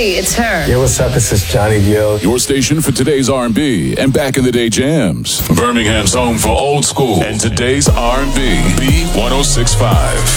Hey, it's her. Yo, what's up? This is Johnny Gill. Your station for today's R&B and back in the day jams. Birmingham's home for old school and today's R&B. B1065.